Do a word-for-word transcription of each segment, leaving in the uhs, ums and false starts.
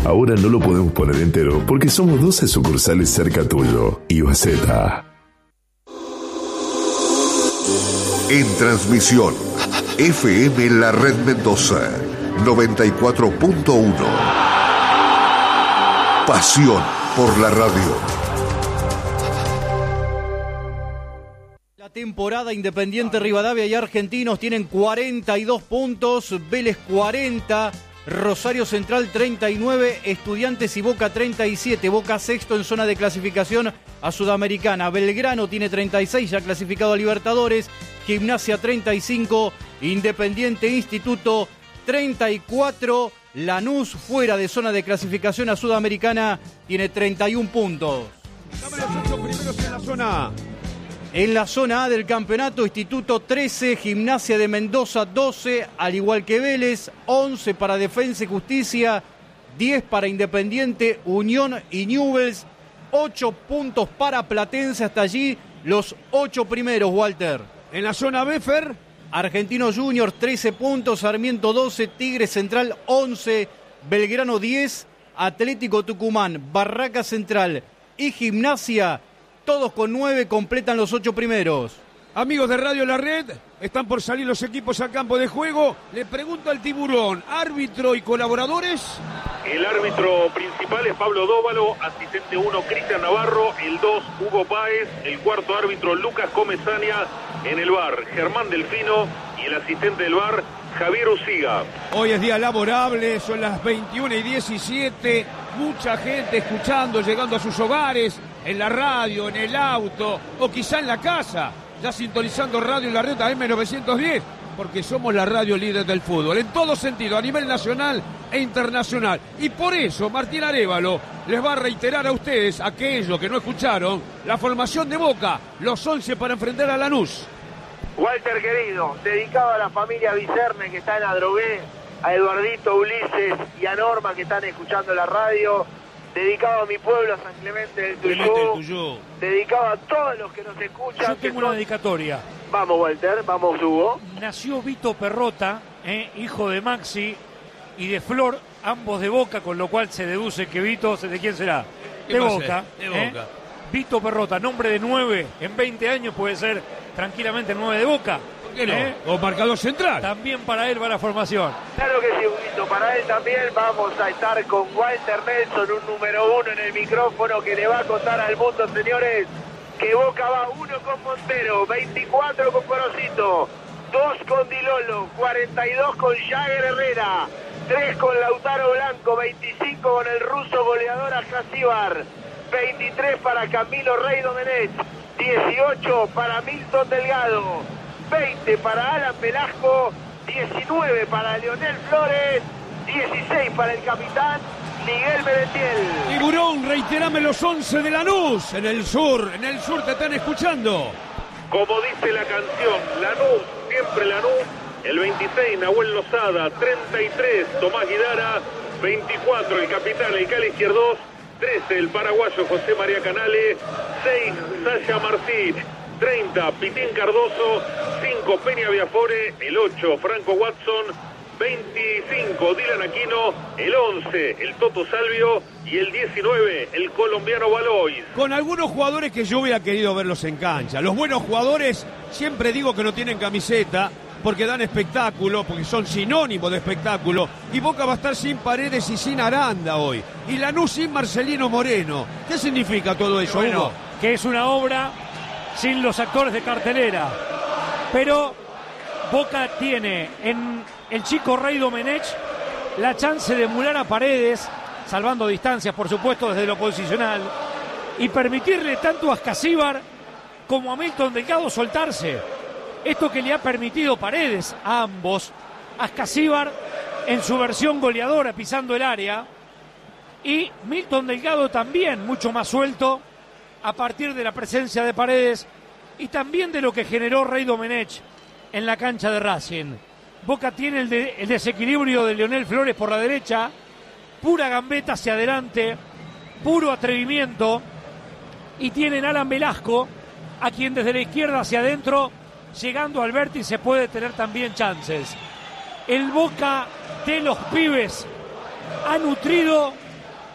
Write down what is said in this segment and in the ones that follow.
Ahora no lo podemos poner entero porque somos doce sucursales cerca tuyo. I B Z. En transmisión, F M La Red Mendoza, noventa y cuatro punto uno. Pasión por la radio. La temporada Independiente Rivadavia y Argentinos tienen cuarenta y dos puntos, Vélez cuarenta, Rosario Central treinta y nueve, Estudiantes y Boca treinta y siete, Boca sexto en zona de clasificación a Sudamericana, Belgrano tiene treinta y seis, ya clasificado a Libertadores, Gimnasia treinta y cinco, Independiente Instituto treinta y cuatro, Lanús fuera de zona de clasificación a Sudamericana tiene treinta y uno puntos. Dame los ocho primeros en la zona A. En la zona A del campeonato, Instituto trece, Gimnasia de Mendoza doce, al igual que Vélez, once para Defensa y Justicia, diez para Independiente, Unión y Newell's, ocho puntos para Platense, hasta allí los ocho primeros, Walter. En la zona B, Fer. Argentinos Juniors trece puntos, Sarmiento doce, Tigre Central once, Belgrano diez, Atlético Tucumán, Barraca Central y Gimnasia, todos con nueve, completan los ocho primeros. Amigos de Radio La Red, están por salir los equipos al campo de juego. Le pregunto al Tiburón, árbitro y colaboradores. El árbitro principal es Pablo Dóvalo, asistente uno Cristian Navarro, el dos Hugo Páez, el cuarto árbitro Lucas Comesaña, en el V A R Germán Delfino y el asistente del V A R Javier Uciga. Hoy es día laborable, son las veintiuna y diecisiete, mucha gente escuchando, llegando a sus hogares, en la radio, en el auto o quizá en la casa, ya sintonizando Radio La Red A M novecientos diez, porque somos la radio líder del fútbol, en todo sentido, a nivel nacional e internacional. Y por eso Martín Arévalo les va a reiterar a ustedes, aquellos que no escucharon, la formación de Boca, los once para enfrentar a Lanús. Walter querido, dedicado a la familia Vicerne que está en Adrogué, a Eduardito, Ulises y a Norma que están escuchando la radio, dedicado a mi pueblo, a San Clemente del Tuyú, dedicado a todos los que nos escuchan. Yo tengo una dedicatoria. Vamos, Walter, vamos, Hugo. Nació Vito Perrota, eh, hijo de Maxi y de Flor, ambos de Boca, con lo cual se deduce que Vito, ¿de quién será? De Boca. De ¿eh? Boca. Vito Perrota, nombre de nueve en veinte años, puede ser tranquilamente nueve de Boca. ¿Por qué no? ¿Eh? O marcador central. También para él va la formación. Claro que sí, Huguito, para él también vamos a estar con Walter Nelson, un número uno en el micrófono que le va a contar al mundo, señores, que Boca va uno con Montero, veinticuatro con Corosito, dos con Dilolo, cuarenta y dos con Jagger Herrera, tres con Lautaro Blanco, veinticinco con el ruso goleador Ajacíbar, veintitrés para Camilo Rey Domenech, dieciocho para Milton Delgado, veinte para Alan Velasco, diecinueve para Leonel Flores, dieciséis para el capitán Miguel Merentiel. Tiburón, reiterame los once de Lanús, en el sur, en el sur te están escuchando. Como dice la canción, Lanús, siempre Lanús, el veintiséis Nahuel Lozada, treinta y tres Tomás Guidara, veinticuatro el capitán El Cali Izquierdos, trece el paraguayo José María Canale, seis Sasha Martín, treinta Pitín Cardoso, cinco Peña Viafore, el ocho Franco Watson, veinticinco Dylan Aquino, el once el Toto Salvio y el diecinueve el colombiano Valois. Con algunos jugadores que yo hubiera querido verlos en cancha. Los buenos jugadores, siempre digo que no tienen camiseta porque dan espectáculo, porque son sinónimos de espectáculo. Y Boca va a estar sin Paredes y sin Aranda hoy. Y Lanús sin Marcelino Moreno. ¿Qué significa todo eso, Bueno, Hugo? que es una obra sin los actores de cartelera. Pero Boca tiene en el chico Rey Domenech la chance de emular a Paredes, salvando distancias, por supuesto, desde lo posicional, y permitirle tanto a Ascasíbar como a Milton Delgado soltarse. Esto que le ha permitido Paredes a ambos, Ascasíbar en su versión goleadora pisando el área, y Milton Delgado también mucho más suelto a partir de la presencia de Paredes y también de lo que generó Rey Domenech en la cancha de Racing. Boca tiene el, de, el desequilibrio de Leonel Flores por la derecha, pura gambeta hacia adelante, puro atrevimiento, y tienen Alan Velasco, a quien desde la izquierda hacia adentro, llegando al vértice, puede tener también chances. El Boca de los pibes ha nutrido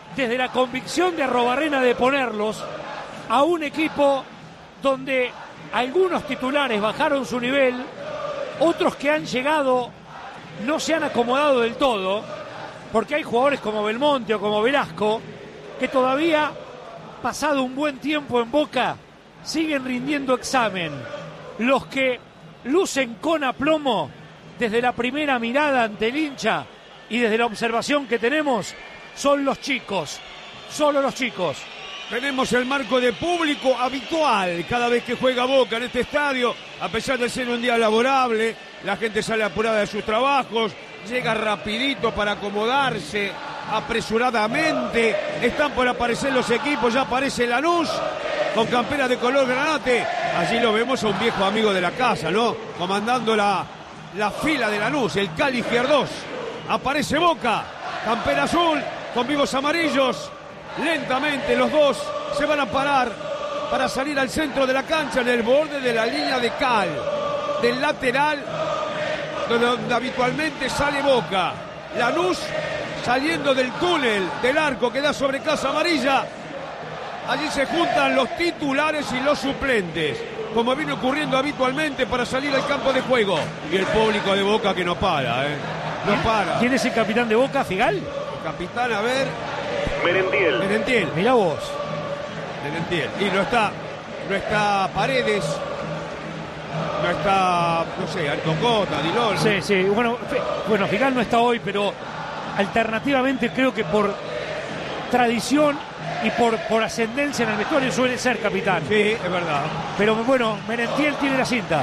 desde la convicción de Arrobarrena de ponerlos a un equipo donde algunos titulares bajaron su nivel, otros que han llegado no se han acomodado del todo, porque hay jugadores como Belmonte o como Velasco que todavía, pasado un buen tiempo en Boca, siguen rindiendo examen. Los que lucen con aplomo desde la primera mirada ante el hincha y desde la observación que tenemos son los chicos, solo los chicos. Tenemos el marco de público habitual cada vez que juega Boca en este estadio, a pesar de ser un día laborable, la gente sale apurada de sus trabajos, llega rapidito para acomodarse, apresuradamente, están por aparecer los equipos, ya aparece Lanús con campera de color granate, allí lo vemos a un viejo amigo de la casa, ¿no? Comandando la, la fila de Lanús, el Cali Izquierdos, aparece Boca, campera azul con vivos amarillos. Lentamente los dos se van a parar para salir al centro de la cancha, en el borde de la línea de cal, del lateral donde habitualmente sale Boca. Lanús saliendo del túnel del arco que da sobre Casa Amarilla. Allí se juntan los titulares y los suplentes, como viene ocurriendo habitualmente para salir al campo de juego. Y el público de Boca que no para, ¿eh? No para. ¿Quién es el capitán de Boca, Figal? El capitán, a ver... Merentiel. Merentiel. Mirá vos. Merentiel. Y no está, no está Paredes, no está, no sé, Altocota, Dilol. Sí, sí. Bueno, bueno, Figal no está hoy, pero alternativamente creo que por tradición y por, por ascendencia en el vestuario suele ser capitán. Sí, es verdad. Pero bueno, Merentiel tiene la cinta.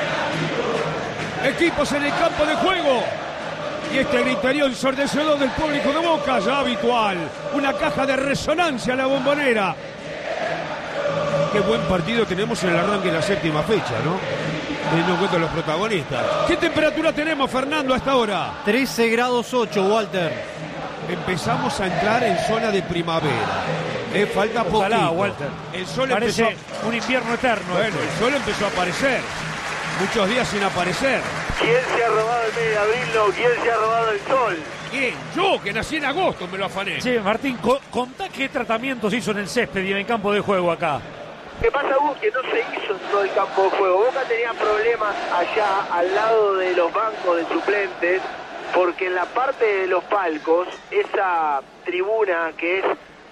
Equipos en el campo de juego. Y este griterío ensordecedor del público de Boca, ya habitual. Una caja de resonancia a la Bombonera. Qué buen partido tenemos en el arranque de la séptima fecha, ¿no? Teniendo en cuenta los protagonistas. ¿Qué temperatura tenemos, Fernando, a esta hora? trece grados ocho, Walter. Empezamos a entrar en zona de primavera. Eh, falta Ojalá, poquito. Walter. El sol Parece empezó... un invierno eterno. Bueno, el sol empezó a aparecer. Muchos días sin aparecer. ¿Quién se ha robado el mes de abril? No, ¿quién se ha robado el sol? ¿Quién? Yo, que nací en agosto, me lo afané. Sí, Martín, co- contá qué tratamientos hizo en el césped y en el campo de juego acá. ¿Qué pasa, Gus? Que no se hizo en todo el campo de juego. Boca tenía problemas allá al lado de los bancos de suplentes, porque en la parte de los palcos, esa tribuna que es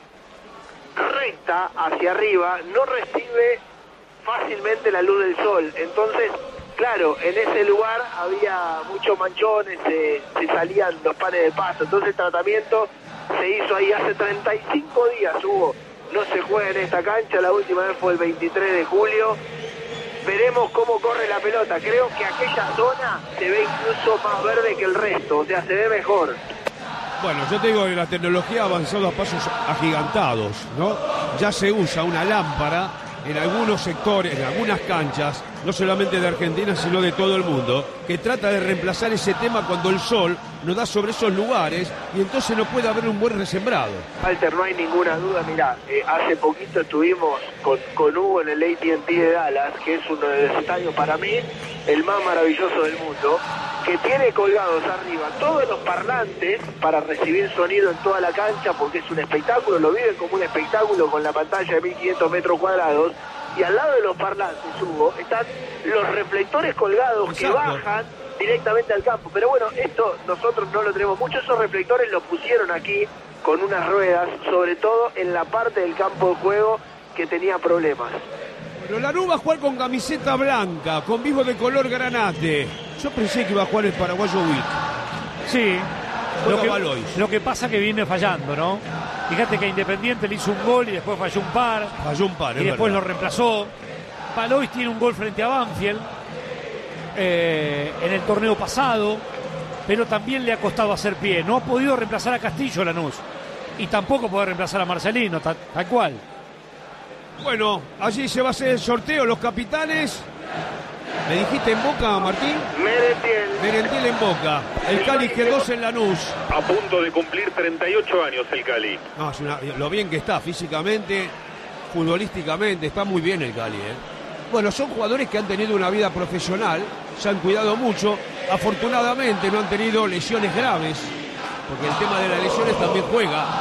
recta hacia arriba, no recibe fácilmente la luz del sol. Entonces, claro, en ese lugar había muchos manchones, se, se salían los panes de pasto. Entonces el tratamiento se hizo ahí hace treinta y cinco días, Hugo. No se juega en esta cancha, la última vez fue el veintitrés de julio. Veremos cómo corre la pelota. Creo que aquella zona se ve incluso más verde que el resto, o sea, se ve mejor. Bueno, yo te digo que la tecnología ha avanzado a pasos agigantados, ¿no? Ya se usa una lámpara en algunos sectores, en algunas canchas, no solamente de Argentina, sino de todo el mundo, que trata de reemplazar ese tema cuando el sol nos da sobre esos lugares y entonces no puede haber un buen resembrado. Walter, no hay ninguna duda. Mirá, eh, hace poquito estuvimos con, con Hugo en el A T and T de Dallas, que es uno de los estadios para mí el más maravilloso del mundo, que tiene colgados arriba todos los parlantes para recibir sonido en toda la cancha, porque es un espectáculo, lo viven como un espectáculo con la pantalla de mil quinientos metros cuadrados, y al lado de los parlantes, Hugo, están los reflectores colgados. Exacto. Que bajan directamente al campo. Pero bueno, esto nosotros no lo tenemos mucho. Esos reflectores los pusieron aquí con unas ruedas, sobre todo en la parte del campo de juego que tenía problemas. Bueno, Lanús va a jugar con camiseta blanca, con vivo de color granate. Yo pensé que iba a jugar el paraguayo Wick. Sí, lo que, Valois. lo que pasa que viene fallando, ¿no? Fíjate que a Independiente le hizo un gol y después falló un par. Falló un par, Y es después verdad. lo reemplazó. Valois tiene un gol frente a Banfield eh, en el torneo pasado, pero también le ha costado hacer pie. No ha podido reemplazar a Castillo, Lanús. Y tampoco puede reemplazar a Marcelino, tal, tal cual. Bueno, allí se va a hacer el sorteo, los capitanes. ¿Me dijiste en Boca, Martín? Merentiel. Merentiel en Boca. El Cali Izquierdos en Lanús. A punto de cumplir treinta y ocho años el Cali. No, es una- lo bien que está físicamente, futbolísticamente, está muy bien el Cali, ¿eh? Bueno, son jugadores que han tenido una vida profesional, se han cuidado mucho, afortunadamente no han tenido lesiones graves, porque el tema de las lesiones también juega.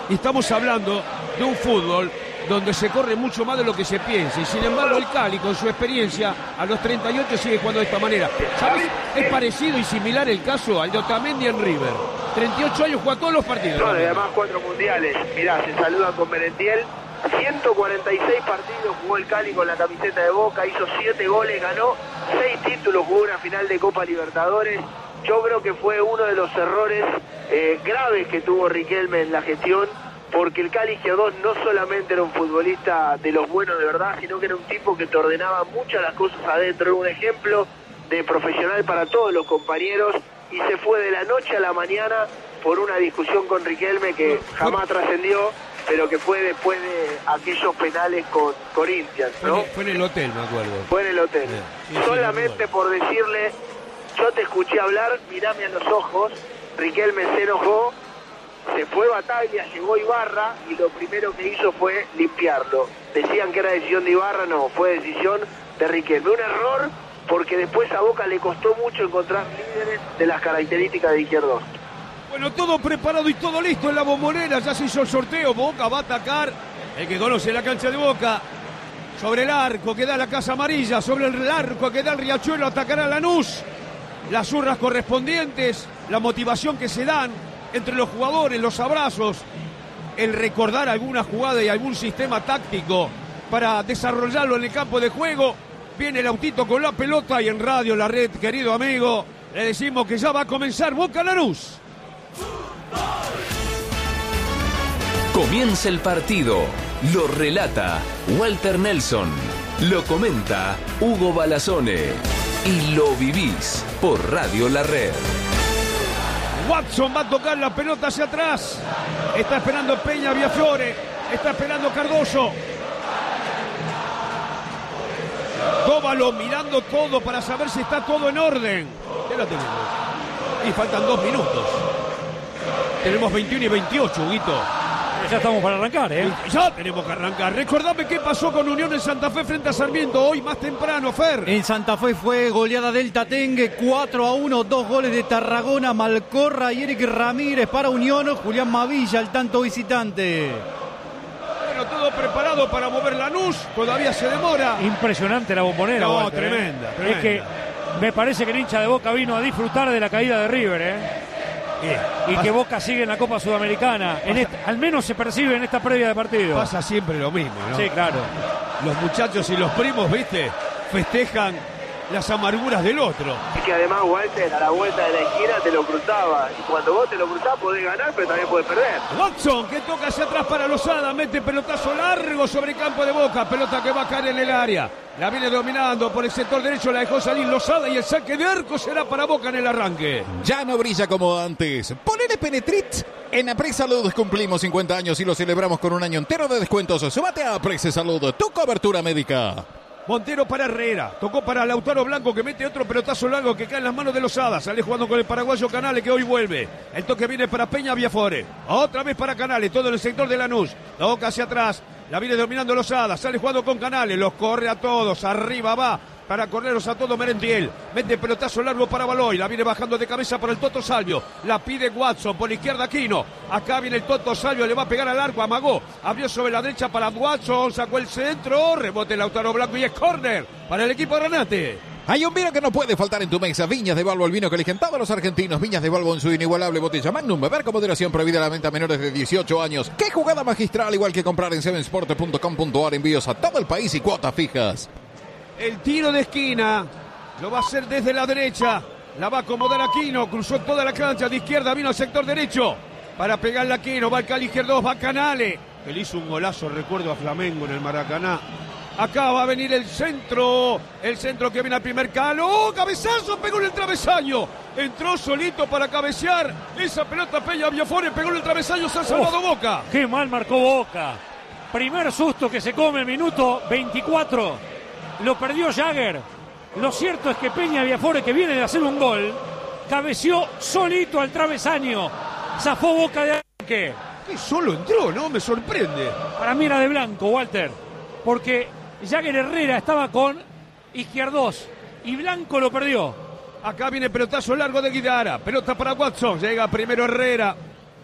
Y estamos hablando de un fútbol donde se corre mucho más de lo que se piensa. Y sin embargo el Cali, con su experiencia, a los treinta y ocho sigue jugando de esta manera. ¿Sabes? Es parecido y similar el caso al de Otamendi en River. treinta y ocho años, juega todos los partidos. No, además cuatro mundiales. Mirá, se saludan con Merentiel. ciento cuarenta y seis partidos jugó el Cali con la camiseta de Boca, hizo siete goles, ganó seis títulos, jugó una final de Copa Libertadores. Yo creo que fue uno de los errores eh, graves que tuvo Riquelme en la gestión, porque el Cali Izquierdos no solamente era un futbolista de los buenos de verdad, sino que era un tipo que te ordenaba muchas las cosas adentro, era un ejemplo de profesional para todos los compañeros, y se fue de la noche a la mañana por una discusión con Riquelme que jamás trascendió, pero que fue después de aquellos penales con Corinthians, ¿no? Fue, fue en el hotel, me acuerdo. Fue en el hotel. Sí, sí, solamente sí, por decirle, yo te escuché hablar, mirame a los ojos, Riquelme se enojó, se fue Bataglia, llegó Ibarra y lo primero que hizo fue limpiarlo. Decían que era decisión de Ibarra, no, fue decisión de Riquelme. Un error porque después a Boca le costó mucho encontrar líderes de las características de Izquierdos. Bueno, todo preparado y todo listo en la Bombonera, ya se hizo el sorteo, Boca va a atacar, el que conoce la cancha de Boca, sobre el arco que da la Casa Amarilla, sobre el arco que da el Riachuelo, atacará Lanús, las urras correspondientes, la motivación que se dan entre los jugadores, los abrazos, el recordar alguna jugada y algún sistema táctico para desarrollarlo en el campo de juego. Viene el autito con la pelota y en Radio La Red, querido amigo, le decimos que ya va a comenzar Boca Lanús. Comienza el partido, lo relata Walter Nelson, lo comenta Hugo Balazone y lo vivís por Radio La Red. Watson va a tocar la pelota hacia atrás, está esperando Peña Viafiore, está esperando Cardoso. Dóvalo mirando todo para saber si está todo en orden. Ya lo tenemos. Y faltan dos minutos. Tenemos veintiuno y veintiocho, Huguito. Ya estamos para arrancar, ¿eh? Ya tenemos que arrancar. Recordame qué pasó con Unión en Santa Fe frente a Sarmiento hoy más temprano, Fer. En Santa Fe fue goleada del Tatengue, cuatro a uno, dos goles de Tarragona, Malcorra y Eric Ramírez para Unión, Julián Mavilla, el tanto visitante. Bueno, todo preparado para mover Lanús, todavía se demora. Impresionante la Bombonera. No, Walter, tremenda, ¿eh? tremenda. Es que me parece que el hincha de Boca vino a disfrutar de la caída de River, ¿eh? Bien. Y que Boca sigue en la Copa Sudamericana. En esta, al menos se percibe en esta previa de partido. Pasa siempre lo mismo, ¿no? Sí, claro. Los muchachos y los primos, ¿viste? Festejan las amarguras del otro. Y que además, Walter, a la vuelta de la esquina te lo cruzaba. Y cuando vos te lo cruzás podés ganar, pero también podés perder. Watson, que toca hacia atrás para Lozada, mete pelotazo largo sobre el campo de Boca, pelota que va a caer en el área. La viene dominando por el sector derecho, la dejó salir Lozada y el saque de arco será para Boca en el arranque. Ya no brilla como antes. Ponele Penetrit. En Aprex Salud cumplimos cincuenta años y lo celebramos con un año entero de descuentos. Súmate a Aprex Salud, tu cobertura médica. Montero para Herrera, tocó para Lautaro Blanco que mete otro pelotazo largo que cae en las manos de Lozada, sale jugando con el paraguayo Canales que hoy vuelve, el toque viene para Peña Viafore, otra vez para Canales, todo en el sector de Lanús, toca hacia atrás, la viene dominando Lozada, sale jugando con Canales, los corre a todos, arriba va, para correrlos a todos Merentiel, mete pelotazo largo para Baloy, la viene bajando de cabeza para el Toto Salvio, la pide Watson, por la izquierda Aquino, acá viene el Toto Salvio, le va a pegar al arco, amagó, abrió sobre la derecha para Watson, sacó el centro, rebote Lautaro Blanco y es córner para el equipo Granate. Hay un vino que no puede faltar en tu mesa. Viñas de Balbo, el vino que eligen todos los argentinos. Viñas de Balbo en su inigualable botella Magnum. Beber con moderación, prohibida la venta a menores de dieciocho años. ¡Qué jugada magistral! Igual que comprar en seven sport punto com punto a r. Envíos a todo el país y cuotas fijas. El tiro de esquina lo va a hacer desde la derecha. La va a acomodar Aquino. Cruzó toda la cancha. De izquierda vino al sector derecho. Para pegarle a Aquino. Va el Cali Izquierdos. Va Canales. Que le hizo un golazo, recuerdo, a Flamengo en el Maracaná. Acá va a venir el centro. El centro que viene al primer calo. ¡Oh, cabezazo! Pegó en el travesaño. Entró solito para cabecear. Esa pelota Peña Viafore pegó en el travesaño. Se ha salvado Oh, Boca. ¡Qué mal marcó Boca! Primer susto que se come, minuto veinticuatro. Lo perdió Jagger. Lo cierto es que Peña Viafore, que viene de hacer un gol, cabeció solito al travesaño. Zafó Boca de arranque. Que solo entró, ¿no? Me sorprende. Para mí era de blanco, Walter. Porque Jagger Herrera estaba con Izquierdos y Blanco lo perdió. Acá viene pelotazo largo de Guidara. Pelota para Watson. Llega primero Herrera.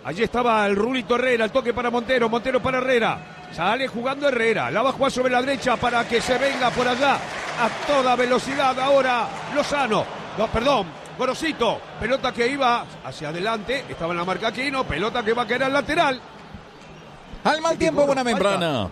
Allí estaba el Rulito Herrera, el toque para Montero, Montero para Herrera. Sale jugando Herrera, la va a jugar sobre la derecha para que se venga por allá a toda velocidad ahora Lozano. No, perdón, Gorosito. Pelota que iba hacia adelante, estaba en la marca Aquino, pelota que va a caer al lateral. Al mal tiempo, buena membrana.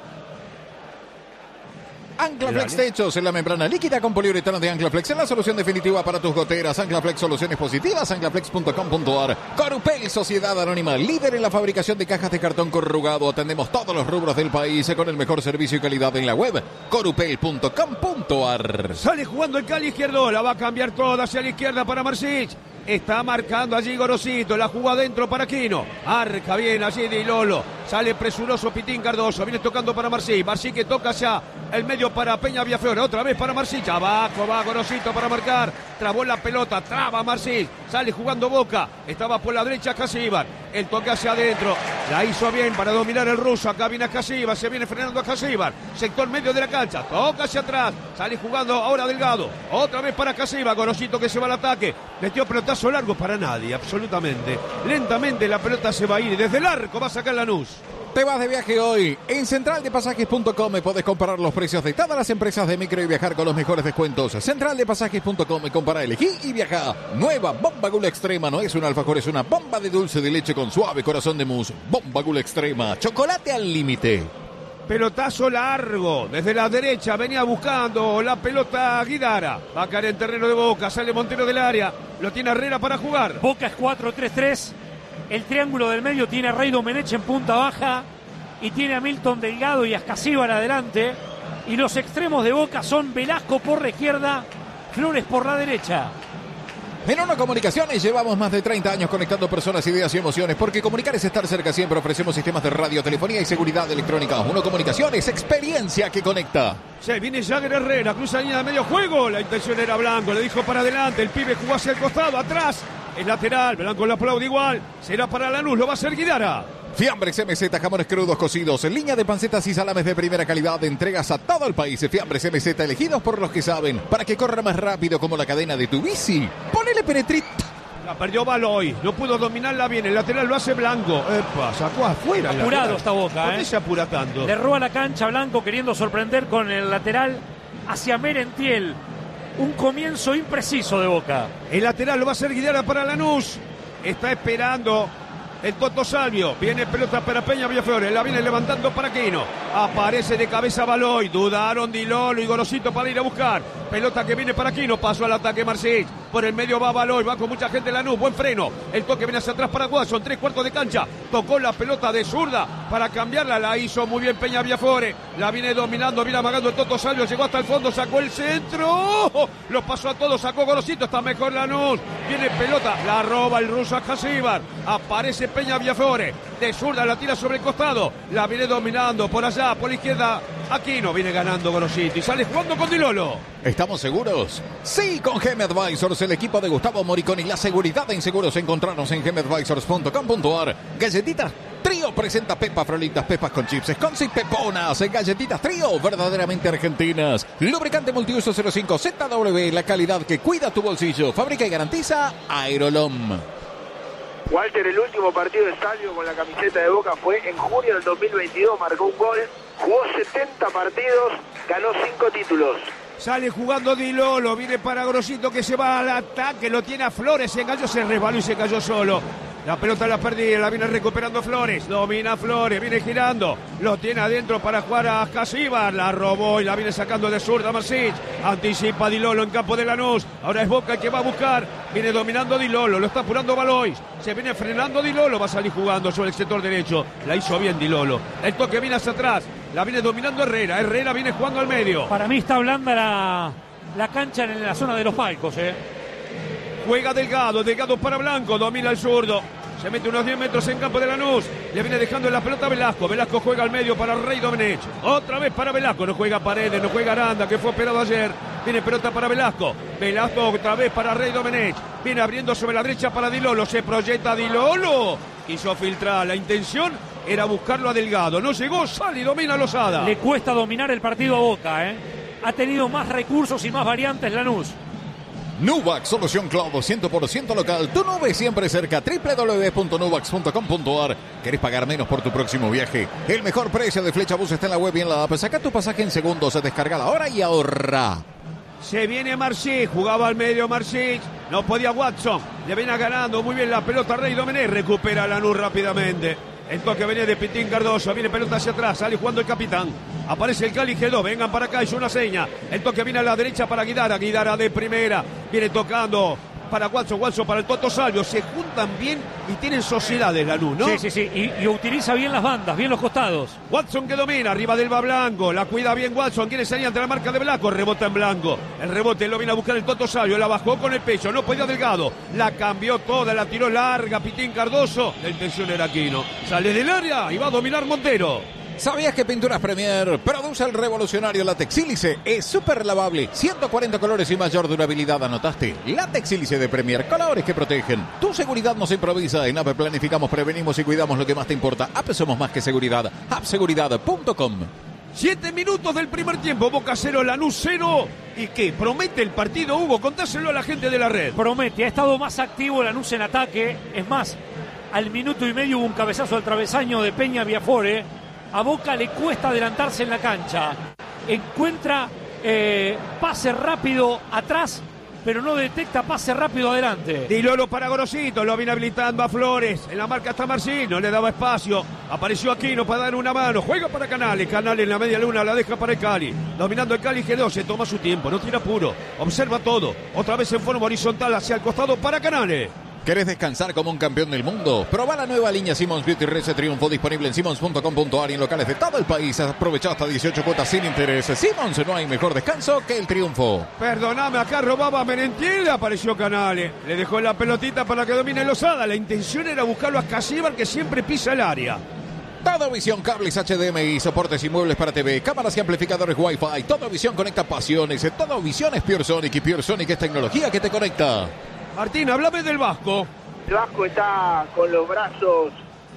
Anclaflex Techos en la membrana líquida con poliuretano de Anclaflex es la solución definitiva para tus goteras. Anclaflex Soluciones Positivas, anclaflex punto com punto a r. Corupel, Sociedad Anónima, líder en la fabricación de cajas de cartón corrugado. Atendemos todos los rubros del país con el mejor servicio y calidad en la web. corupel punto com punto a r. Sale jugando el Cali izquierdo, la va a cambiar toda hacia la izquierda para Marsic. Está marcando allí Gorosito, la jugó adentro para Aquino. Arca bien allí Di Lolo. Sale presuroso Pitín Cardoso, viene tocando para Marsic. Marsic que toca hacia el medio para Peña Villafiore. Otra vez para Marsic. Abajo va Gorosito para marcar. Trabó la pelota, traba Marsic. Sale jugando Boca. Estaba por la derecha Casíbar. El toque hacia adentro. La hizo bien para dominar el ruso. Acá viene Casíbar. Se viene frenando a Casíbar. Sector medio de la cancha. Toca hacia atrás. Sale jugando ahora Delgado. Otra vez para Casíbar. Gorosito que se va al ataque. Metió pelotazo largo para nadie, absolutamente. Lentamente la pelota se va a ir y desde el arco va a sacar Lanús. Te vas de viaje hoy. En central de pasajes punto com podés comparar los precios de todas las empresas de micro y viajar con los mejores descuentos. central de pasajes punto com, compara, elegí y viaja. Nueva Bomba Gula Extrema. No es un alfajor, es una bomba de dulce de leche con suave corazón de mousse. Bomba Gula Extrema. Chocolate al límite. Pelotazo largo, desde la derecha venía buscando la pelota Guidara. Va a caer en terreno de Boca, sale Montero del área, lo tiene Herrera para jugar. Boca es cuatro tres tres, el triángulo del medio tiene a Rey Domenech en punta baja y tiene a Milton Delgado y a Escasíbar adelante. Y los extremos de Boca son Velasco por la izquierda, Flores por la derecha. En Uno Comunicaciones llevamos más de treinta años conectando personas, ideas y emociones, porque comunicar es estar cerca. Siempre ofrecemos sistemas de radio, telefonía y seguridad electrónica. Uno Comunicaciones, experiencia que conecta. Se viene Jagger Herrera, cruza la línea de medio juego. La intención era Blanco, le dijo para adelante. El pibe jugó hacia el costado, atrás. Es lateral, Blanco le aplaude igual. Será para Lanús, lo va a hacer Guidara. Fiambres M Z, jamones crudos cocidos, en línea de pancetas y salames de primera calidad, entregas a todo el país. Fiambres M Z, elegidos por los que saben, para que corra más rápido como la cadena de tu bici. Ponele Penetrit. La perdió Baloy, no pudo dominarla bien, el lateral lo hace Blanco. Epa, sacó afuera. Apurado está Boca, ¿Por ¿eh? qué se apura tanto? Le roba la cancha Blanco queriendo sorprender con el lateral hacia Merentiel. Un comienzo impreciso de Boca. El lateral lo va a hacer Guidara para Lanús. Está esperando el Toto Salvio. Viene pelota para Peña Villafiore. La viene levantando para Aquino. Aparece de cabeza Baloy. Dudaron Di Lolo y Gorosito para ir a buscar. Pelota que viene para Aquino. Pasó al ataque Marsic. Por el medio va Baloy. Va con mucha gente Lanús. Buen freno. El toque viene hacia atrás para Watson. Tres cuartos de cancha. Tocó la pelota de zurda para cambiarla. La hizo muy bien Peña Villafiore. La viene dominando. Viene amagando el Toto Salvio. Llegó hasta el fondo. Sacó el centro. Lo pasó a todos. Sacó Gorosito. Está mejor Lanús. Viene pelota. La roba el ruso a Casíbar. Aparece Peña Villafiore, de zurda la tira sobre el costado, la viene dominando por allá, por la izquierda, Aquino viene ganando Gorosito y sale jugando con Di Lolo. ¿Estamos seguros? Sí, con G M Advisors, el equipo de Gustavo Moriconi, la seguridad en seguros. Encontrarnos en g m advisors punto com punto a r. Galletitas Trío presenta Pepa Frolitas, pepas con chips, scones y peponas. Galletitas Trío, verdaderamente argentinas. Lubricante multiuso cero cinco Z W, la calidad que cuida tu bolsillo. Fabrica y garantiza Aerolom. Walter, el último partido de Salvio con la camiseta de Boca fue en junio del dos mil veintidós, marcó un gol, jugó setenta partidos, ganó cinco títulos. Sale jugando Di Lolo, viene para Gorosito que se va al ataque, lo tiene a Flores, se enganchó, se resbaló y se cayó solo. La pelota la perdí, la viene recuperando Flores, domina Flores, viene girando, lo tiene adentro para jugar a Casíbar, la robó y la viene sacando de zurda Marsic, anticipa Di Lolo en campo de Lanús, ahora es Boca el que va a buscar, viene dominando Di Lolo, lo está apurando Baloy, se viene frenando Di Lolo, va a salir jugando sobre el sector derecho, la hizo bien Di Lolo, el toque viene hacia atrás, la viene dominando Herrera, Herrera viene jugando al medio. Para mí está blanda la, la cancha en la zona de los palcos, eh. Juega Delgado, Delgado para Blanco, domina el zurdo. Se mete unos diez metros en campo de Lanús. Le viene dejando la pelota a Velasco. Velasco juega al medio para Rey Domenech. Otra vez para Velasco. No juega Paredes, no juega Aranda, que fue operado ayer. Viene pelota para Velasco. Velasco otra vez para Rey Domenech. Viene abriendo sobre la derecha para Di Lolo. Se proyecta Di Lolo. Quiso filtrar. La intención era buscarlo a Delgado. No llegó, sale y domina Lozada. Le cuesta dominar el partido a Boca, ¿eh? Ha tenido más recursos y más variantes Lanús. Nuvax, solución cloud cien por ciento local. Tu nube siempre cerca. doble u doble u doble u punto nuvax punto com punto a r. ¿Querés pagar menos por tu próximo viaje? El mejor precio de Flechabús está en la web y en la app. Saca tu pasaje en segundos, descarga ahora y ahorra. Se viene Marchís, jugaba al medio Marchís, no podía Watson, le viene ganando muy bien la pelota Rey Domenech, recupera Lanús rápidamente. El toque venía de Pitín Cardoso, viene pelota hacia atrás, sale jugando el capitán. Aparece el Cali G dos, vengan para acá, hizo una seña. El toque viene a la derecha para Guidara, Guidara de primera, viene tocando para Watson, Watson para el Toto Salvio. Se juntan bien y tienen sociedades Lanús, ¿no? Sí, sí, sí, y, y utiliza bien las bandas, bien los costados. Watson que domina, arriba del va Blanco, la cuida bien Watson, quiere salir ante la marca de Blanco, rebota en Blanco. El rebote lo viene a buscar el Toto Salvio, la bajó con el pecho, no podía Delgado. La cambió toda, la tiró larga Pitín Cardoso. La intención era Aquino. Sale del área y va a dominar Montero. ¿Sabías que Pinturas Premier produce el revolucionario látex sílice? Es súper lavable, ciento cuarenta colores y mayor durabilidad, ¿anotaste? Látex sílice de Premier, colores que protegen. Tu seguridad nos improvisa. En A P E planificamos, prevenimos y cuidamos lo que más te importa. A P E somos más que seguridad. app seguridad punto com. Siete minutos del primer tiempo, Boca cero, Lanús cero. ¿Y qué? ¿Promete el partido, Hugo? Contáselo a la gente de la red. Promete, ha estado más activo Lanús en ataque. Es más, al minuto y medio hubo un cabezazo al travesaño de Peña Viafore. A Boca le cuesta adelantarse en la cancha. Encuentra eh, pase rápido atrás, pero no detecta pase rápido adelante. Di Lolo para Gorosito, lo viene habilitando a Flores. En la marca está Marcín, no le daba espacio. Apareció Aquino para dar una mano. Juega para Canales. Canales en la media luna, la deja para el Cali. Dominando el Cali G dos, se toma su tiempo, no tira apuro. Observa todo. Otra vez en forma horizontal hacia el costado para Canales. ¿Querés descansar como un campeón del mundo? Proba la nueva línea Simmons Beauty Rese Triunfo, disponible en simmons punto com punto a r y en locales de todo el país. Aprovecha hasta dieciocho cuotas sin interés. Simmons, no hay mejor descanso que el triunfo. Perdóname, acá robaba Merentiel, apareció Canales. Le dejó la pelotita para que domine Lozada. La intención era buscarlo a Casíbar, que siempre pisa el área. Todo Visión, cables H D M I, soportes y muebles para T V, cámaras y amplificadores Wi-Fi. Todo Visión conecta pasiones. Todo Visión es Pure Sonic y Pure Sonic es tecnología que te conecta. Martín, háblame del Vasco. El Vasco está con los brazos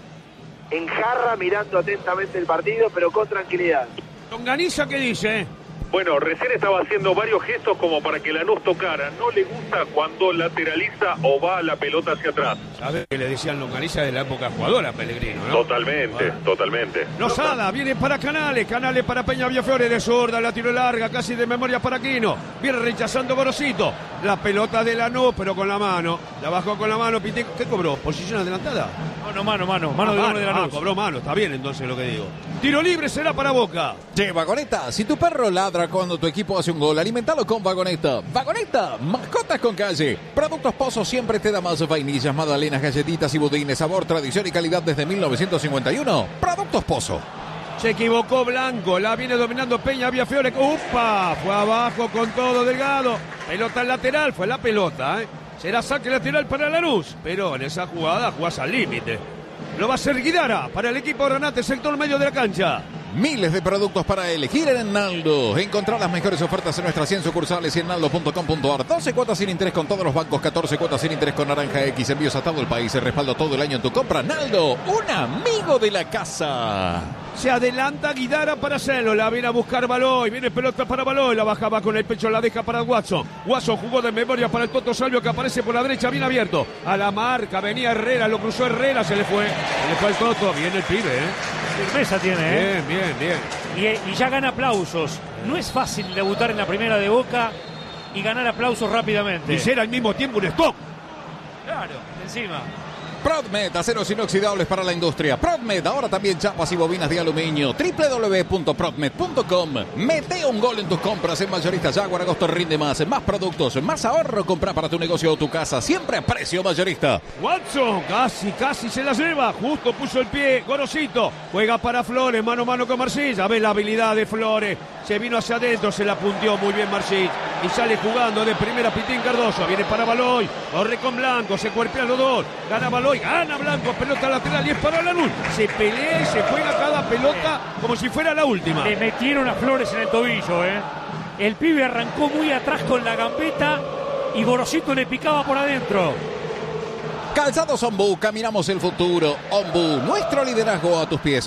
en jarra mirando atentamente el partido, pero con tranquilidad. Longaniza, ¿qué dice? Bueno, recién estaba haciendo varios gestos como para que Lanús tocara. No le gusta cuando lateraliza o va la pelota hacia atrás. ¿Sabes que le decían Longaniza de la época jugadora, Pellegrino, no? Totalmente, ah. totalmente. Lozada, viene para Canales, Canales para Peña Viafore, de zurda, la tiró larga, casi de memoria para Aquino. Viene rechazando Gorosito. La pelota de Lanús, pero con la mano. La bajó con la mano, Pitín. ¿Qué cobró? ¿Posición adelantada? Mano, mano, mano. Mano ah, de mano, hombre de Lanús. Ah, cobró mano, está bien entonces lo que digo. Tiro libre será para Boca. Che, Vagoneta, si tu perro ladra cuando tu equipo hace un gol, alimentalo con Vagoneta. Vagoneta, mascotas con calle. Productos Pozo siempre te da más vainillas, magdalenas, galletitas y budines. Sabor, tradición y calidad desde mil novecientos cincuenta y uno. Productos Pozo. Se equivocó Blanco, la viene dominando Peña Viafore. ¡Upa! Fue abajo con todo Delgado. Pelota lateral, fue la pelota, ¿eh? Será saque lateral para Lanús, pero en esa jugada jugás al límite. Lo va a hacer Guidara para el equipo Granate, sector medio de la cancha. Miles de productos para elegir en Naldo. Encontrar las mejores ofertas en nuestras cien sucursales y en naldo punto com punto a r. doce cuotas sin interés con todos los bancos, catorce cuotas sin interés con Naranja X. Envíos a todo el país, el respaldo todo el año en tu compra. Naldo, un amigo de la casa. Se adelanta Guidara para hacerlo, la viene a buscar Baloy, viene pelota para Baloy, la bajaba con el pecho, la deja para Watson. Watson jugó de memoria para el Toto Salvio, que aparece por la derecha, bien abierto. A la marca, venía Herrera, lo cruzó Herrera, se le fue. Se le fue el Toto, bien el pibe, ¿eh? Firmeza tiene, ¿eh? Bien, bien, bien. Y, y ya gana aplausos. No es fácil debutar en la primera de Boca y ganar aplausos rápidamente. Y ser al mismo tiempo un stop. Claro, encima. Prodmed, aceros inoxidables para la industria. Prodmed, ahora también chapas y bobinas de aluminio. doble u doble u doble u punto prodmed punto com. Mete un gol en tus compras en Mayorista Jaguar. Agosto rinde más. Más productos, más ahorro. Compra para tu negocio o tu casa. Siempre a precio mayorista. Watson, casi, casi se la lleva. Justo puso el pie. Gorosito. Juega para Flores. Mano a mano con Marcís. A ver la habilidad de Flores. Se vino hacia adentro. Se la punteó muy bien Marcís. Y sale jugando de primera Pitín Cardoso. Viene para Baloy. Corre con Blanco. Se cuerpean los dos. Gana Baloy. Gana Blanco, pelota lateral y es para Lanús. Se pelea y se juega cada pelota como si fuera la última. Le metieron a Flores en el tobillo, ¿eh? El pibe arrancó muy atrás con la gambeta y Gorosito le picaba por adentro. Calzados Ombú, caminamos el futuro. Ombú, nuestro liderazgo a tus pies. ¡Hola!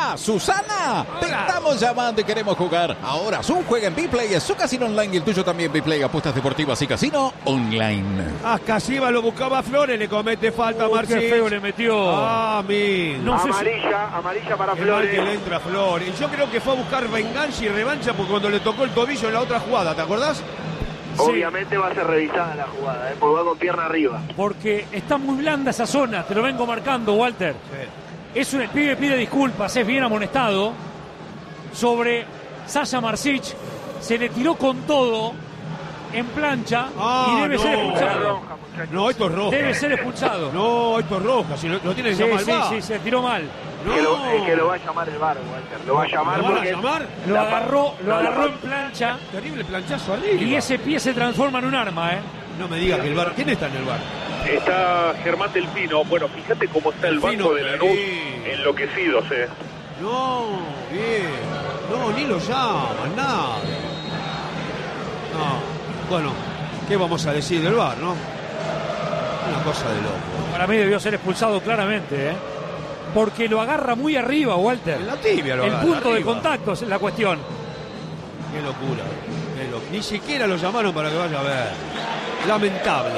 Hola, Susana. Hola. Te estamos llamando y queremos jugar. Ahora, Zoom juega en Bplay, es su casino online y el tuyo también Bplay, apuestas deportivas y casino online. Ah, Casiva lo buscaba Flores, le comete falta a Uy, Marcín. qué feo le metió. Ah, mi. No amarilla, si... amarilla para Flores. Que le entra Flores. Yo creo que fue a buscar venganza y revancha porque cuando le tocó el tobillo en la otra jugada, ¿te acordás? Obviamente sí. Va a ser revisada la jugada, ¿eh? Porque va con pierna arriba. Porque está muy blanda esa zona, te lo vengo marcando, Walter. Sí. Es un, el pibe pide disculpas, es bien amonestado. Sobre Sasha Marsic, se le tiró con todo en plancha ah, y debe no. ser expulsado. Roja, no, esto es roja. Debe ser expulsado. No, esto es roja, si lo, lo tiene que sí, llamar sí, el V A R. Sí, sí, se tiró mal. No. Que lo, es que lo va a llamar el V A R, Walter. Lo va a llamar ¿Lo porque... ¿Lo, llamar? lo agarró, lo agarró en plancha. Terrible planchazo arriba. Y ese pie se transforma en un arma, ¿eh? No me diga que el V A R... ¿Quién está en el V A R? Está Germán del Pino. Bueno, fíjate cómo está el, el banco de Lanús, enloquecidos, eh. No, bien. No, ni lo llaman, nada. No. Bueno, ¿qué vamos a decir del V A R, no? Una cosa de loco. Para mí debió ser expulsado claramente, ¿eh? Porque lo agarra muy arriba, Walter. En la tibia lo El agarra, punto arriba. de contacto es la cuestión. Qué locura. Qué lo... Ni siquiera lo llamaron para que vaya a ver. Lamentable.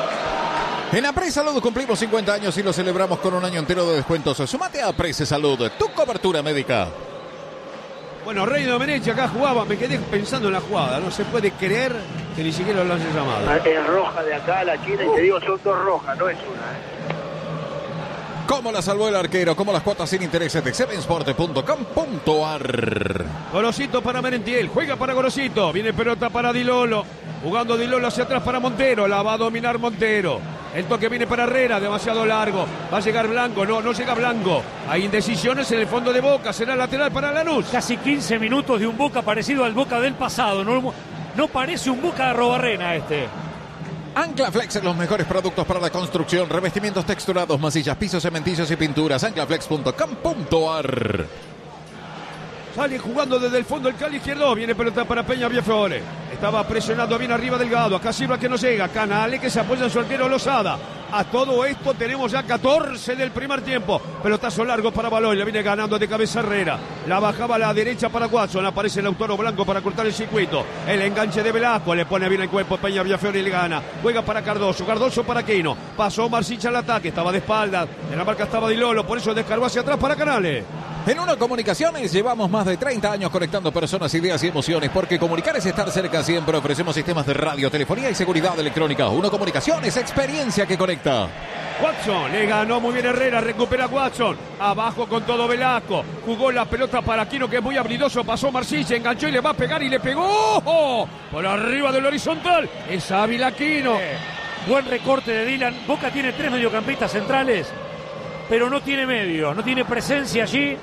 En Apres Salud cumplimos cincuenta años y lo celebramos con un año entero de descuentos. Sumate a Apres Salud, tu cobertura médica. Bueno, Rey Domenech acá jugaba, me quedé pensando en la jugada. No se puede creer que ni siquiera lo han llamado. Es roja de acá a la China uh. y te digo, son dos rojas, no es una, ¿eh? ¿Cómo la salvó el arquero? ¿Cómo las cuotas sin intereses de seven sport punto com punto a r? Gorosito para Merentiel, juega para Gorosito, viene pelota para Dilolo, jugando Dilolo hacia atrás para Montero, la va a dominar Montero. El toque viene para Herrera, demasiado largo, va a llegar Blanco, no, no llega Blanco. Hay indecisiones en el fondo de Boca, será lateral para Lanús. Casi quince minutos de un Boca parecido al Boca del pasado, no, no parece un Boca de Arrobarrena este. Anclaflex, los mejores productos para la construcción, revestimientos texturados, masillas, pisos, cementillos y pinturas. anclaflex punto com punto a r. Sale jugando desde el fondo el Cali izquierdo. Viene pelota para Peña Viafore. Estaba presionando bien arriba Delgado. Acá Silva que no llega. Canale que se apoya en su arquero Lozada. A todo esto tenemos ya catorce del primer tiempo. Pelotazo largo para Baloy. Le viene ganando de cabeza Herrera. La bajaba a la derecha para Watson. Aparece el Lautaro Blanco para cortar el circuito. El enganche de Velasco. Le pone bien el cuerpo Peña Viafore y le gana. Juega para Cardoso. Cardoso para Quino. Pasó Marsic al ataque. Estaba de espaldas. En la marca estaba Dilolo. Por eso descargó hacia atrás para Canales. En Uno Comunicaciones llevamos más de treinta años conectando personas, ideas y emociones, porque comunicar es estar cerca siempre. Ofrecemos sistemas de radio, telefonía y seguridad electrónica. Uno Comunicaciones, experiencia que conecta. Watson, le ganó muy bien Herrera, recupera Watson, abajo con todo Velasco, jugó la pelota para Aquino que es muy habilidoso, pasó Marsic, se enganchó y le va a pegar y le pegó, ¡oh! Por arriba del horizontal, es hábil Aquino. Eh, buen recorte de Dylan. Boca tiene tres mediocampistas centrales, pero no tiene medio, no tiene presencia allí.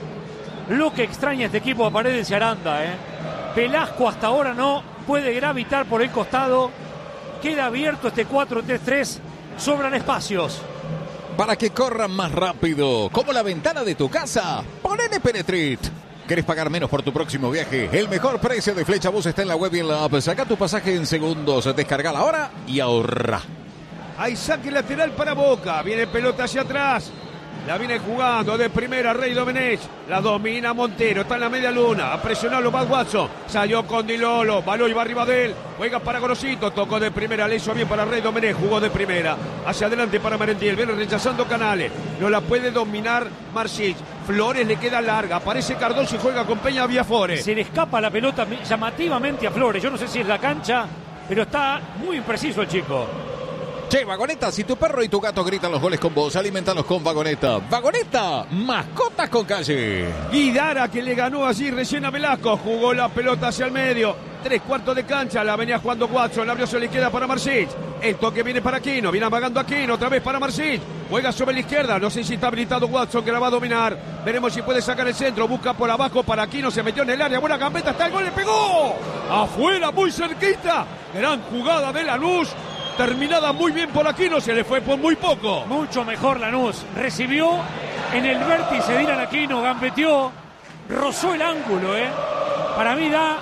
Lo que extraña este equipo de Paredes y Aranda, ¿eh? Velasco hasta ahora no puede gravitar por el costado. Queda abierto este cuatro tres tres. Sobran espacios. Para que corran más rápido, como la ventana de tu casa, ponele Penetrit. ¿Querés pagar menos por tu próximo viaje? El mejor precio de Flecha Bus está en la web y en la app. Saca tu pasaje en segundos, descargala ahora y ahorra. Hay saque lateral para Boca. Viene pelota hacia atrás. La viene jugando de primera Rey Domenech. La domina Montero. Está en la media luna. A presionarlo más Watson. Salió con Dilolo. Baloy va arriba de él. Juega para Gorosito. Tocó de primera. Le hizo bien para Rey Domenech. Jugó de primera. Hacia adelante para Merentiel. Viene rechazando Canales. No la puede dominar Marsic. Flores le queda larga. Aparece Cardoso y juega con Peña Viafore. Se le escapa la pelota llamativamente a Flores. Yo no sé si es la cancha, pero está muy impreciso el chico. Che, Vagoneta, si tu perro y tu gato gritan los goles con vos, alimentalos con Vagoneta. Vagoneta, mascotas con calle. Guidara que le ganó allí recién a Velasco. Jugó la pelota hacia el medio. Tres cuartos de cancha. La venía jugando Watson. La abrió, se le queda para Marsic. El toque viene para Aquino. Viene amagando Aquino. Otra vez para Marsic. Juega sobre la izquierda. No sé si está habilitado Watson que la va a dominar. Veremos si puede sacar el centro. Busca por abajo para Aquino. Se metió en el área. Buena gambeta. Está el gol. Le pegó. Afuera, muy cerquita. Gran jugada de Lanús. Terminada muy bien por Aquino, se le fue por muy poco. Mucho mejor Lanús. Recibió en el vértice Dylan Aquino, gambeteó, rozó el ángulo, ¿eh? Para mí da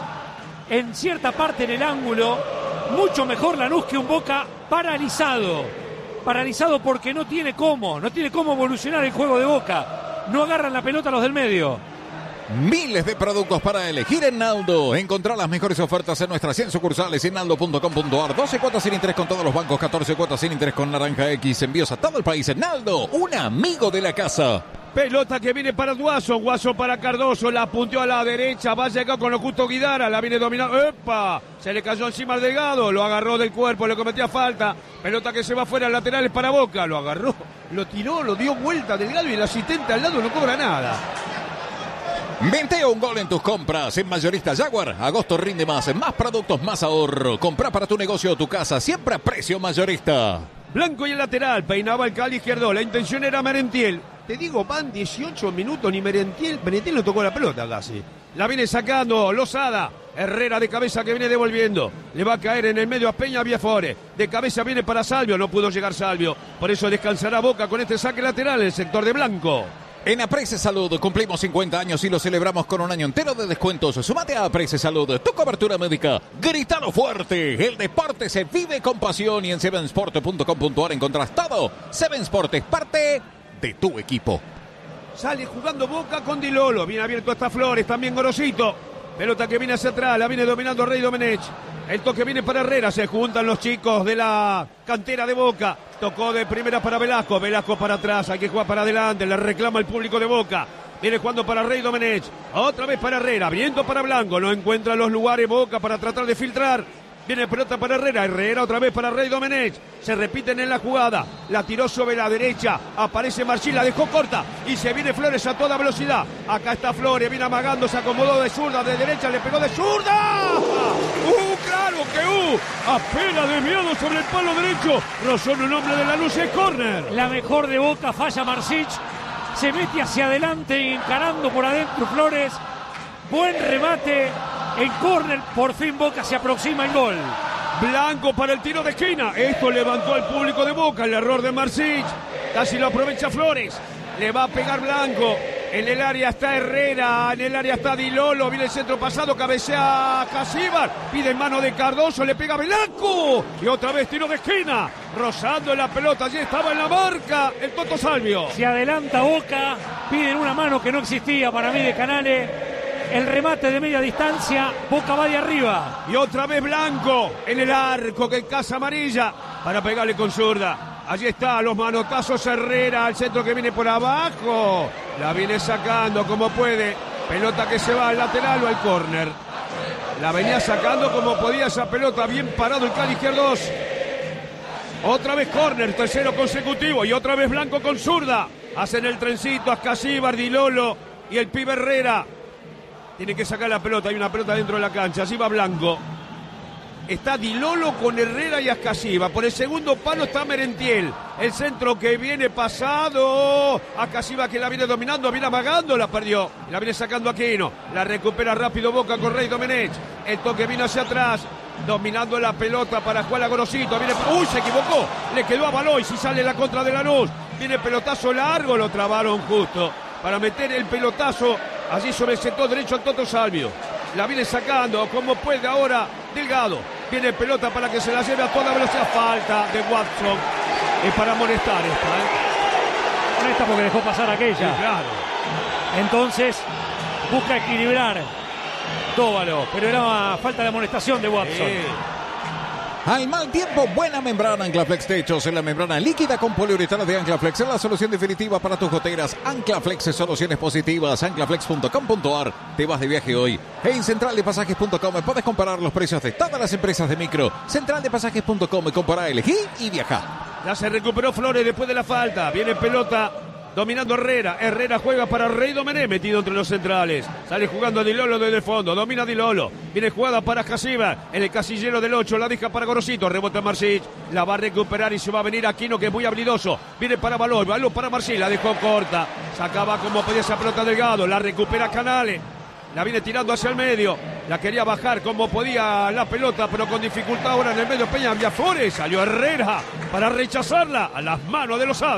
en cierta parte en el ángulo mucho mejor Lanús que un Boca paralizado. Paralizado porque no tiene cómo, no tiene cómo evolucionar el juego de Boca. No agarran la pelota los del medio. Miles de productos para elegir en Naldo. Encontrar las mejores ofertas en nuestras cien sucursales en naldo punto com punto ar. doce cuotas sin interés con todos los bancos, catorce cuotas sin interés con Naranja X. Envíos a todo el país en Naldo, un amigo de la casa. Pelota que viene para Duazo, Guaso para Cardoso, la apunteó a la derecha, va a llegar con lo justo Guidara, la viene dominando, ¡epa! Se le cayó encima al Delgado, lo agarró del cuerpo, le cometía falta, pelota que se va fuera, laterales para Boca, lo agarró, lo tiró, lo dio vuelta Delgado y el asistente al lado no cobra nada. Ventea un gol en tus compras. En Mayorista Jaguar, agosto rinde más. Más productos, más ahorro. Comprá para tu negocio o tu casa, siempre a precio mayorista. Blanco y el lateral, peinaba el Cali izquierdo. La intención era Merentiel. Te digo, van dieciocho minutos, ni Merentiel. Merentiel no tocó la pelota casi. La viene sacando Lozada. Herrera de cabeza que viene devolviendo. Le va a caer en el medio a Peña Biafore. De cabeza viene para Salvio. No pudo llegar Salvio. Por eso descansará Boca con este saque lateral en el sector de Blanco. En Aprece Salud cumplimos cincuenta años y lo celebramos con un año entero de descuentos. Sumate a Aprece Salud, tu cobertura médica. Grítalo fuerte. El deporte se vive con pasión y en seven sport punto com punto ar encontrás todo. Seven Sport es parte de tu equipo. Sale jugando Boca con Di Lolo. Bien abierto hasta Flores, también Gorosito. Pelota que viene hacia atrás, la viene dominando Rey Domenech. El toque viene para Herrera, se juntan los chicos de la cantera de Boca. Tocó de primera para Velasco, Velasco para atrás, hay que jugar para adelante, le reclama el público de Boca. Viene jugando para Rey Domenech, otra vez para Herrera, viento para Blanco, no encuentra los lugares Boca para tratar de filtrar. Viene pelota para Herrera, Herrera otra vez para Rey Domenech. Se repiten en la jugada, la tiró sobre la derecha, aparece Marchín, la dejó corta y se viene Flores a toda velocidad. Acá está Flores, viene amagando, se acomodó de zurda, de derecha, le pegó de zurda. ¡Uh, claro que uh! Apenas desviado sobre el palo derecho, rozó en un hombre de la luz, es córner. La mejor de Boca, falla Marsic, se mete hacia adelante, encarando por adentro Flores. Buen remate. En córner, por fin Boca se aproxima en gol. Blanco para el tiro de esquina. Esto levantó al público de Boca. El error de Marsic. Casi lo aprovecha Flores. Le va a pegar Blanco. En el área está Herrera. En el área está Di Lolo. Viene el centro pasado. Cabecea Casíbar. Pide en mano de Cardoso. Le pega Blanco. Y otra vez tiro de esquina. Rozando en la pelota. Allí estaba en la marca el Toto Salvio. Se adelanta Boca. Piden una mano que no existía para mí de Canales. El remate de media distancia, Boca va de arriba. Y otra vez Blanco en el arco que casa amarilla para pegarle con zurda. Allí está, los manotazos Herrera, al centro que viene por abajo. La viene sacando como puede. Pelota que se va al lateral o al córner. La venía sacando como podía esa pelota, bien parado el Cali izquierdo. Otra vez córner, tercero consecutivo. Y otra vez Blanco con zurda. Hacen el trencito, Ascasíbar, Di Lolo y el pibe Herrera. Tiene que sacar la pelota, hay una pelota dentro de la cancha, así va Blanco. Está Di Lolo con Herrera y Ascasíbar. Por el segundo palo está Merentiel. El centro que viene pasado. Ascasíbar que la viene dominando, viene amagando, la perdió. La viene sacando Aquino. La recupera rápido Boca con Rey Domenech. El toque vino hacia atrás. Dominando la pelota para Juan Gorosito. Viene... ¡Uy, se equivocó! Le quedó a Baloy, si sale la contra de Lanús. Viene pelotazo largo, lo trabaron justo. Para meter el pelotazo allí sobre el sector derecho al Toto Salvio. La viene sacando como puede ahora Delgado. Viene pelota para que se la lleve a toda velocidad. Falta de Watson. Es para amonestar esta, ¿eh? Molesta porque dejó pasar aquella. Sí, claro. Entonces busca equilibrar Dóvalo, pero era falta de amonestación de Watson. Sí. Al mal tiempo, buena membrana Anclaflex Techos. En la membrana líquida con poliuretano de Anclaflex es la solución definitiva para tus goteras. Anclaflex, soluciones positivas. Anclaflex punto com punto ar. Te vas de viaje hoy. En central de pasajes punto com puedes comparar los precios de todas las empresas de micro. central de pasajes punto com, compara, elegí y viaja. Ya se recuperó Flores después de la falta. Viene pelota. Dominando Herrera, Herrera juega para Rey Domenech, metido entre los centrales. Sale jugando Di Lolo desde el fondo, domina Di Lolo. Viene jugada para Ascasíbar, en el casillero del ocho, la deja para Gorosito, rebota Marsic, la va a recuperar y se va a venir Aquino, que es muy habilidoso. Viene para Baloy, balón para Marsic, la dejó corta. Sacaba como podía esa pelota Delgado, la recupera Canales. La viene tirando hacia el medio, la quería bajar como podía la pelota, pero con dificultad ahora en el medio Peña Biafore. Salió Herrera para rechazarla a las manos de Lozada.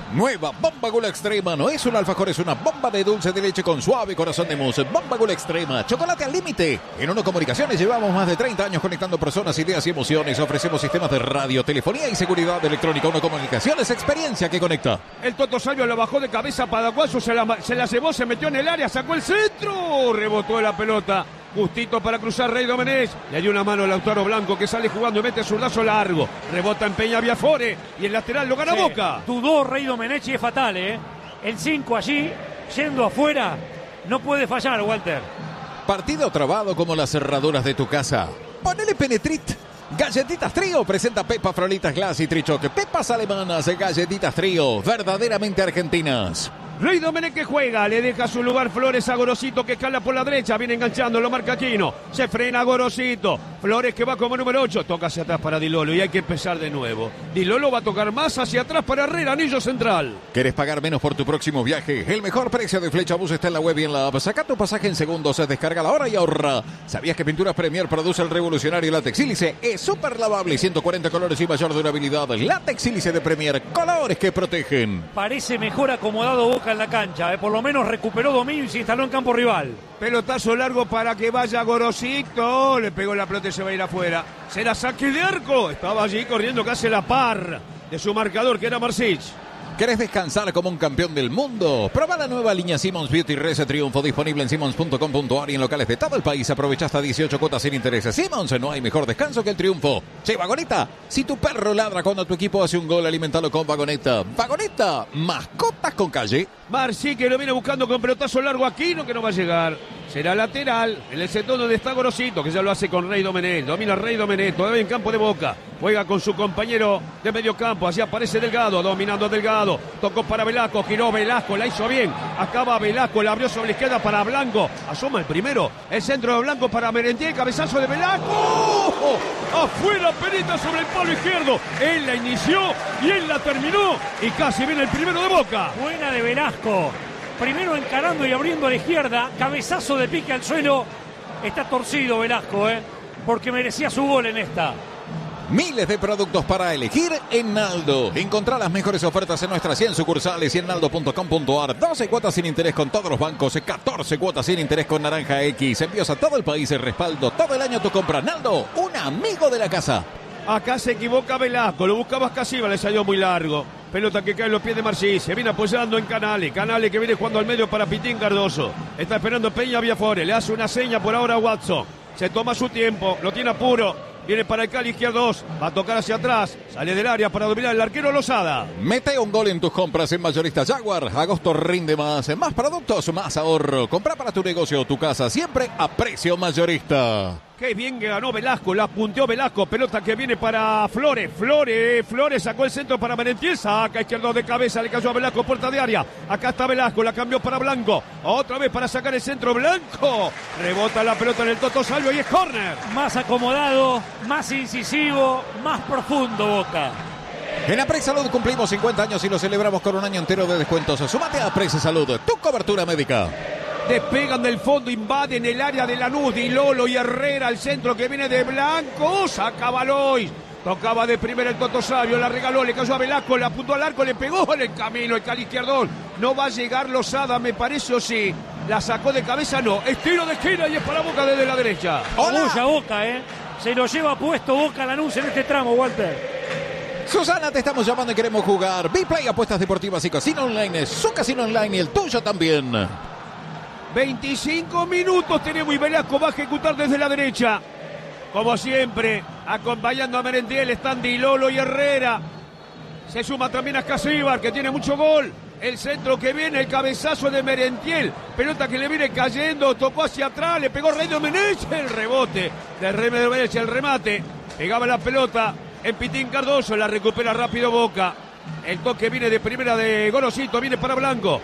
Nueva Bomba Gula Extrema. No es un alfajor, es una bomba de dulce de leche con suave corazón de mousse. Bomba Gula Extrema. Chocolate al límite. En Uno Comunicaciones llevamos más de treinta años conectando personas, ideas y emociones. Ofrecemos sistemas de radio, telefonía y seguridad electrónica. Uno Comunicaciones, experiencia que conecta. El Toto Salvio lo bajó de cabeza para Paraguayo, se la, se la llevó, se metió en el área, sacó el centro. Rebotó la pelota. Justito para cruzar Rey Domenech. Le dio una mano al Lautaro Blanco que sale jugando y mete zurdazo largo. Rebota en Peña Viafore y el lateral lo gana sí. Boca. Dudó Rey Domenech y es fatal, ¿eh? El cinco allí, yendo afuera, no puede fallar, Walter. Partido trabado como las cerraduras de tu casa. Ponele Penetrit. Galletitas Trío presenta Pepa Frolitas Glass y Trichoque. Pepas alemanas, galletitas Trío, verdaderamente argentinas. Rey Domenech que juega, le deja su lugar Flores a Gorosito que escala por la derecha, viene enganchando, lo marca Aquino, se frena Gorosito, Flores que va como número ocho, toca hacia atrás para Di Lolo y hay que empezar de nuevo. Di Lolo va a tocar más hacia atrás para Herrera, anillo central. ¿Querés pagar menos por tu próximo viaje? El mejor precio de Flecha Bus está en la web y en la app. Saca tu pasaje en segundos, descarga la hora y ahorra. ¿Sabías que Pinturas Premier produce el revolucionario látex sílice? Es súper lavable, ciento cuarenta colores y mayor durabilidad. Látex sílice de Premier, colores que protegen. Parece mejor acomodado Boca en la cancha, eh. Por lo menos recuperó dominio y se instaló en campo rival. Pelotazo largo para que vaya Gorosito, le pegó la pelota y se va a ir afuera. Será saque de arco, estaba allí corriendo casi la par de su marcador que era Marsic. ¿Querés descansar como un campeón del mundo? Proba la nueva línea Simmons Beauty Rese Triunfo, disponible en simmons punto com punto a r y en locales de todo el país. Aprovecha hasta dieciocho cuotas sin intereses. Simmons, no hay mejor descanso que el triunfo. Che, Vagoneta, si tu perro ladra cuando tu equipo hace un gol, alimentalo con Vagoneta. Vagoneta, mascotas con calle. Marci que lo viene buscando con pelotazo largo Aquino que no va a llegar. Será lateral en el sector donde está Gorosito, que ya lo hace con Rey Domenech. Domina Rey Domenech, todavía en campo de Boca. Juega con su compañero de medio campo. Así aparece Delgado, dominando Delgado. Tocó para Velasco, giró Velasco, la hizo bien. Acaba Velasco, la abrió sobre la izquierda para Blanco. Asoma el primero. El centro de Blanco para Merentiel, cabezazo de Velasco. ¡Oh! Afuera, Perita sobre el palo izquierdo. Él la inició y él la terminó. Y casi viene el primero de Boca. Buena de Velasco. Primero encarando y abriendo a la izquierda. Cabezazo de pique al suelo. Está torcido Velasco, ¿eh? Porque merecía su gol en esta. Miles de productos para elegir en Naldo. Encontrá las mejores ofertas en nuestras cien sucursales y en naldo punto com punto a r. doce cuotas sin interés con todos los bancos. catorce cuotas sin interés con Naranja X. Envíos a todo el país. El respaldo todo el año tu compra. Naldo, un amigo de la casa. Acá se equivoca Velasco. Lo buscaba Casiva, le salió muy largo. Pelota que cae en los pies de Marci. Se viene apoyando en Canale. Canale que viene jugando al medio para Pitín Cardoso. Está esperando Peña Viafore. Le hace una seña por ahora a Watson. Se toma su tiempo. Lo tiene apuro. Viene para el Cali izquierdo. Va a tocar hacia atrás. Sale del área para dominar el arquero Lozada. Mete un gol en tus compras en Mayorista Jaguar. Agosto rinde más. Más productos, más ahorro. Compra para tu negocio o tu casa. Siempre a precio mayorista. Qué bien que ganó Velasco, la punteó Velasco, pelota que viene para Flores, Flores, Flores sacó el centro para Merentiel, saca izquierdo de cabeza, le cayó a Velasco, puerta de área, acá está Velasco, la cambió para Blanco, otra vez para sacar el centro, Blanco, rebota la pelota en el Toto Salvio y es córner. Más acomodado, más incisivo, más profundo Boca. En Aprex Salud cumplimos cincuenta años y lo celebramos con un año entero de descuentos. Sumate a Aprex Salud, tu cobertura médica. Despegan del fondo, invaden el área de Lanús, Di Lolo y Herrera, el centro que viene de Blanco, saca Balois, tocaba de primera el Toto Salvio, la regaló, le cayó a Velasco, le apuntó al arco, le pegó en el camino, el Cali izquierdón, no va a llegar Lozada, me parece o sí, la sacó de cabeza, no, estilo de esquina y es para Boca desde la derecha. Hola Boca, eh, se lo lleva puesto Boca Lanús en este tramo, Walter. Susana, te estamos llamando y queremos jugar. B-Play, apuestas deportivas y casino online, su casino online y el tuyo también. veinticinco minutos tenemos y Velasco va a ejecutar desde la derecha. Como siempre, acompañando a Merentiel están Di Lolo y Herrera. Se suma también a Casíbar, que tiene mucho gol. El centro que viene, el cabezazo de Merentiel. Pelota que le viene cayendo, tocó hacia atrás, le pegó Rey Domenech. El rebote de Rey Domenech, el remate. Pegaba la pelota en Pitín Cardoso, la recupera rápido Boca. El toque viene de primera de Gorosito, viene para Blanco.